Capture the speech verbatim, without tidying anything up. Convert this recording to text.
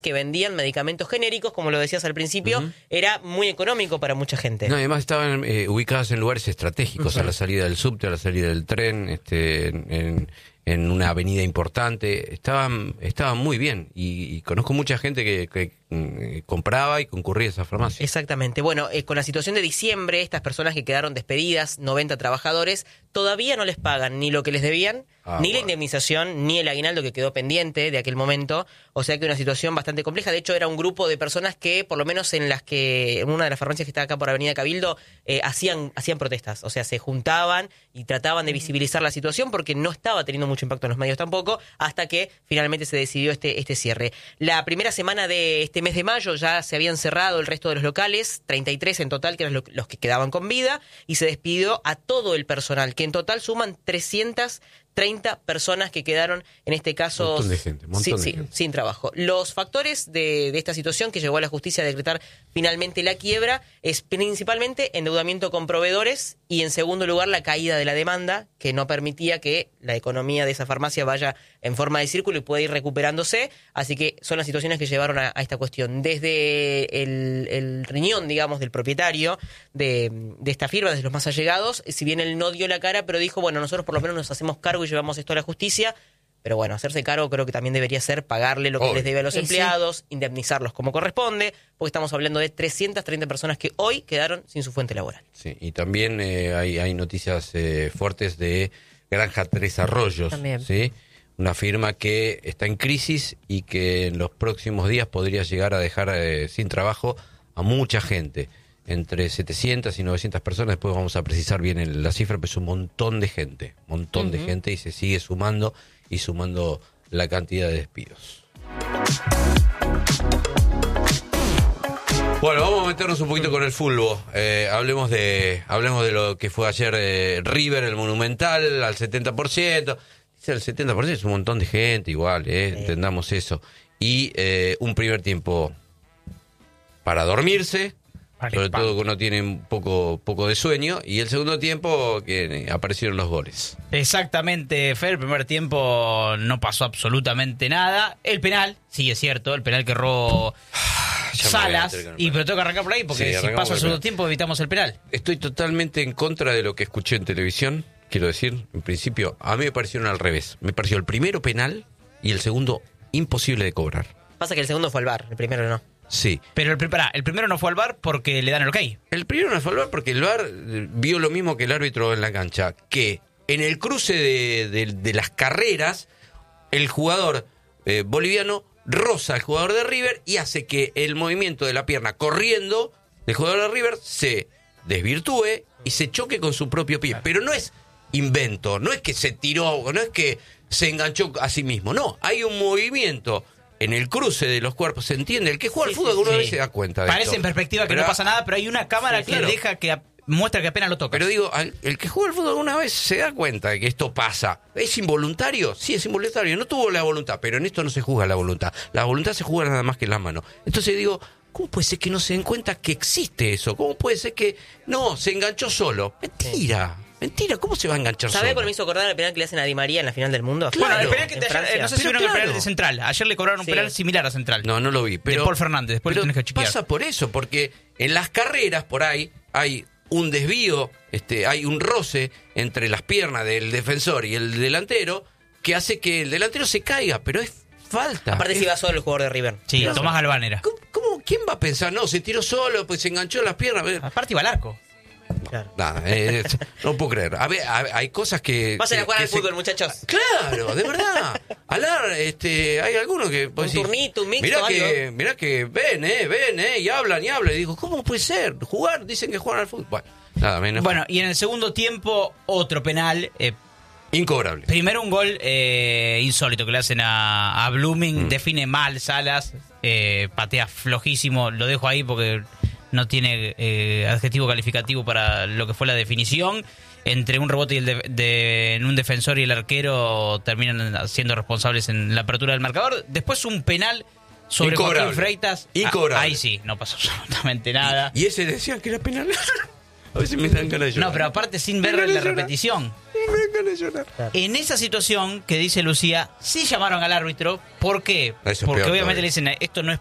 que vendían medicamentos genéricos, como lo decías al principio, uh-huh. era muy económico para mucha gente. No, además estaban eh, ubicadas en lugares estratégicos, uh-huh. a la salida del subte, a la salida del tren, este, en, en una avenida importante. Estaban estaban muy bien y, y conozco mucha gente que, que eh, compraba y concurría a esa farmacia. Exactamente. Bueno, eh, con la situación de diciembre, estas personas que quedaron despedidas, noventa trabajadores, todavía no les pagan ni lo que les debían, ah, ni bueno. la indemnización, ni el aguinaldo que quedó pendiente de aquel momento. O sea que una situación bastante compleja. De hecho, era un grupo de personas que, por lo menos en las que, en una de las farmacias que está acá por Avenida Cabildo, eh, hacían, hacían protestas. O sea, se juntaban y trataban de visibilizar la situación porque no estaba teniendo mucho impacto en los medios tampoco, hasta que finalmente se decidió este, este cierre. La primera semana de este mes de mayo ya se habían cerrado el resto de los locales, treinta y tres en total, que eran los que quedaban con vida, y se despidió a todo el personal, que en total suman trescientas treinta personas que quedaron, en este caso, montón de gente, montón sí, de sí, gente. sin trabajo. Los factores de, de esta situación que llevó a la justicia a decretar finalmente la quiebra es principalmente endeudamiento con proveedores y, en segundo lugar, la caída de la demanda, que no permitía que la economía de esa farmacia vaya en forma de círculo y pueda ir recuperándose. Así que son las situaciones que llevaron a, a esta cuestión. Desde el, el riñón, digamos, del propietario de, de esta firma, desde los más allegados, si bien él no dio la cara, pero dijo, bueno, nosotros por lo menos nos hacemos cargo y llevamos esto a la justicia, pero bueno, hacerse cargo creo que también debería ser pagarle lo que oh. les debe a los sí, empleados, sí. indemnizarlos como corresponde, porque estamos hablando de trescientas treinta personas que hoy quedaron sin su fuente laboral. Sí, y también eh, hay, hay noticias eh, fuertes de Granja Tres Arroyos, también. ¿Sí? Una firma que está en crisis y que en los próximos días podría llegar a dejar eh, sin trabajo a mucha gente. Entre setecientas y novecientas personas, después vamos a precisar bien el, la cifra, pero es un montón de gente, montón uh-huh. de gente, y se sigue sumando y sumando la cantidad de despidos. Bueno, vamos a meternos un poquito con el fútbol. Eh, hablemos de hablemos de lo que fue ayer eh, River, el Monumental, al setenta por ciento. Dice el setenta por ciento, es un montón de gente, igual, eh, sí. entendamos eso. Y eh, un primer tiempo para dormirse. Vale, sobre pan. todo que uno tiene un poco, poco de sueño, y el segundo tiempo que aparecieron los goles. Exactamente, Fer, el primer tiempo no pasó absolutamente nada. El penal, sí es cierto, el penal que erró Salas, y pero tengo que arrancar por ahí, porque sí, si pasa el segundo tiempo evitamos el penal. Estoy totalmente en contra de lo que escuché en televisión, quiero decir, en principio, a mí me parecieron al revés. Me pareció el primero penal y el segundo imposible de cobrar. Pasa que el segundo fue al V A R, el primero no. Sí. Pero el, pará, el primero no fue al V A R porque le dan el ok. El primero no fue al V A R porque el V A R vio lo mismo que el árbitro en la cancha, que en el cruce de, de, de las carreras, el jugador eh, boliviano roza al jugador de River y hace que el movimiento de la pierna corriendo del jugador de River se desvirtúe y se choque con su propio pie. Pero no es invento, no es que se tiró, no es que se enganchó a sí mismo, no, hay un movimiento en el cruce de los cuerpos, se entiende. El que juega al sí, fútbol sí, alguna sí. vez se da cuenta de Parece esto. en perspectiva que pero, no pasa nada, pero hay una cámara sí, que claro. deja que a, muestra que apenas lo toca. Pero digo, al, el que juega al fútbol alguna vez se da cuenta de que esto pasa. ¿Es involuntario? Sí, es involuntario. No tuvo la voluntad, pero en esto no se juzga la voluntad. La voluntad se juega nada más que en las manos. Entonces digo, ¿cómo puede ser que no se den cuenta que existe eso? ¿Cómo puede ser que no, se enganchó solo? Mentira. Sí. Mentira, ¿cómo se va a enganchar ¿Sabe solo? por qué me hizo acordar el penal que le hacen a Di María en la final del mundo? Claro, bueno, el penal que te ayer, no sé si vieron claro. el penal de Central. Ayer le cobraron un sí. penal similar a Central. No, no lo vi. Pero, de Paul Fernández, después pero lo tenés que chequear. Pasa por eso, porque en las carreras por ahí hay un desvío, este, hay un roce entre las piernas del defensor y el delantero que hace que el delantero se caiga, pero es falta. Aparte es... si va solo el jugador de River. Sí, no, Tomás Galván era. ¿Cómo, cómo, ¿Quién va a pensar? No, se tiró solo, pues se enganchó las piernas. Aparte iba al arco. Claro. Nada, eh, no puedo creer. A ver, a ver, hay cosas que. Pasen que, a jugar que al se... fútbol, muchachos. Claro, de verdad. Alar, este, hay algunos que. Un decir, turnito, un mixto. Mirá que, algo. mirá que ven, eh, ven, eh, y hablan y hablan. Y digo, ¿cómo puede ser? Jugar, dicen que juegan al fútbol. Bueno, nada menos. Bueno, y en el segundo tiempo, otro penal. Eh, Incobrable. Primero un gol eh, insólito que le hacen a, a Blooming. Mm. Define mal Salas. Eh, patea flojísimo. Lo dejo ahí porque no tiene eh, adjetivo calificativo para lo que fue la definición. Entre un rebote y el de, de, en un defensor y el arquero terminan siendo responsables en la apertura del marcador. Después un penal sobre Joaquín Freitas. Incobrable. Ah, ahí sí, no pasó absolutamente nada. ¿Y, y ese decían que era penal? A veces me dan ganas de llorar. No, pero aparte sin ver Me dan la ganas de llorar. repetición. Me dan ganas de llorar. En esa situación que dice Lucía, sí llamaron al árbitro. ¿Por qué? Eso es Porque peor obviamente todavía. le dicen, esto no es